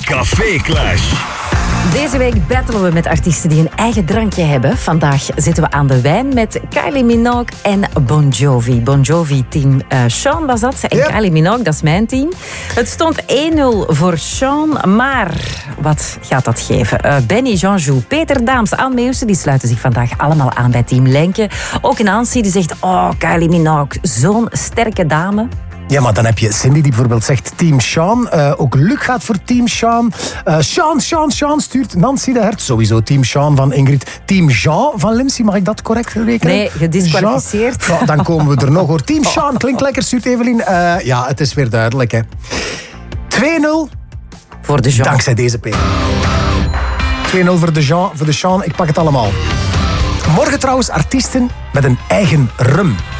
Café Clash. Deze week battelen we met artiesten die een eigen drankje hebben. Vandaag zitten we aan de wijn met Kylie Minogue en Bon Jovi. Bon Jovi team Sean was dat. En Kylie Minogue, dat is mijn team. Het stond 1-0 voor Sean, maar wat gaat dat geven? Benny, Jean-Jou, Peter Daams, Anne Meeuwsen, die sluiten zich vandaag allemaal aan bij team Lenke. Ook Nancy die zegt, oh Kylie Minogue, zo'n sterke dame. Ja, maar dan heb je Cindy die bijvoorbeeld zegt Team Sean. Ook Luc gaat voor Team Sean. Sean stuurt Nancy de Hert. Sowieso Team Sean van Ingrid. Team Jean van Limsi, mag ik dat correct rekenen? Nee, gedisqualificeerd. Ja, dan komen we er nog hoor. Team Sean, klinkt lekker, stuurt Evelien. Ja, het is weer duidelijk. Hè. 2-0 voor de Jean. Dankzij deze P. 2-0 voor de Jean, voor de Sean. Ik pak het allemaal. Morgen trouwens artiesten met een eigen rum.